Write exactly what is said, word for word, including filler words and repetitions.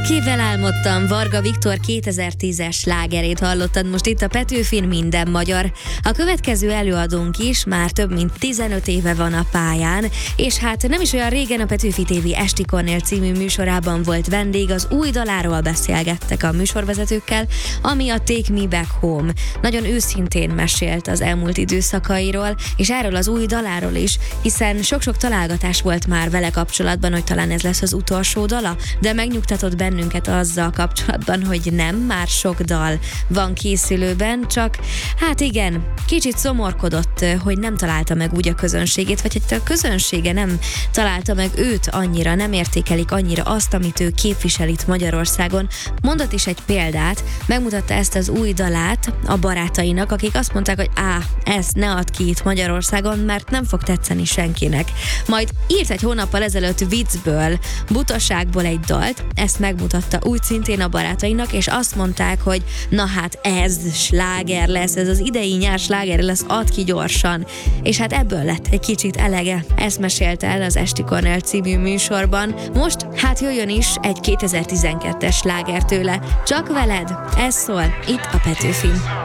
Kivel álmodtam, Varga Viktor kétezer-tízes slágerét hallottad most itt a Petőfin Minden magyar. A következő előadónk is már több mint tizenöt éve van a pályán, és hát nem is olyan régen a Petőfi té vé Esti Kornél című műsorában volt vendég, az új daláról beszélgettek a műsorvezetőkkel, ami a Take Me Back Home. Nagyon őszintén mesélt az elmúlt időszakairól, és erről az új daláról is, hiszen sok-sok találgatás volt már vele kapcsolatban, hogy talán ez lesz az utolsó dala, de megnyugtatott bennünket azzal kapcsolatban, hogy nem, már sok dal van készülőben, csak hát igen, kicsit szomorkodott, hogy nem találta meg úgy a közönségét, vagy hogy a közönsége nem találta meg őt annyira, nem értékelik annyira azt, amit ő képvisel itt Magyarországon. Mondott is egy példát, megmutatta ezt az új dalát a barátainak, akik azt mondták, hogy á, ezt ne add ki itt Magyarországon, mert nem fog tetszeni senkinek. Majd írt egy hónappal ezelőtt viccből, butaságból egy dalt, ezt megmutatta úgy szintén a barátainak, és azt mondták, hogy na hát ez sláger lesz, ez az idei nyár sláger lesz, add ki gyorsan. És hát ebből lett egy kicsit elege. Ezt mesélte el az Esti Kornél című műsorban. Most hát jöjjön is egy kétezer-tizenkettes sláger tőle. Csak veled, ez szól itt a Petőfin.